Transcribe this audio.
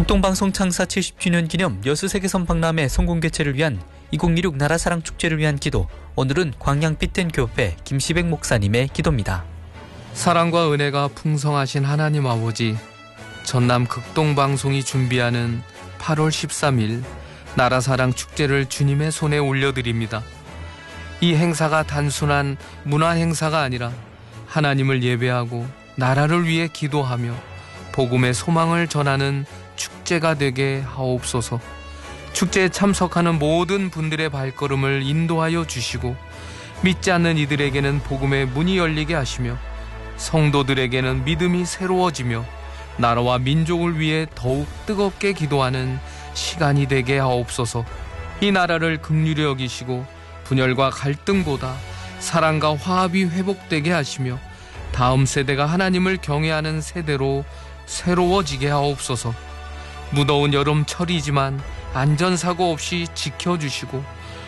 북동방송 창사 70주년 기념 여수 세계선 박람회 성공 개최를 위한 2016 나라사랑 축제를 위한 기도. 오늘은 광양빛된 교회 김시백 목사님의 기도입니다. 사랑과 은혜가 풍성하신 하나님 아버지, 전남 극동방송이 준비하는 8월 13일 나라사랑 축제를 주님의 손에 올려드립니다. 이 행사가 단순한 문화 행사가 아니라 하나님을 예배하고 나라를 위해 기도하며 복음의 소망을 전하는 축제가 되게 하옵소서. 축제에 참석하는 모든 분들의 발걸음을 인도하여 주시고 믿지 않는 이들에게는 복음의 문이 열리게 하시며 성도들에게는 믿음이 새로워지며 나라와 민족을 위해 더욱 뜨겁게 기도하는 시간이 되게 하옵소서. 이 나라를 긍휼히 여기시고 분열과 갈등보다 사랑과 화합이 회복되게 하시며 다음 세대가 하나님을 경외하는 세대로 새로워지게 하옵소서. 무더운 여름철이지만 안전사고 없이 지켜주시고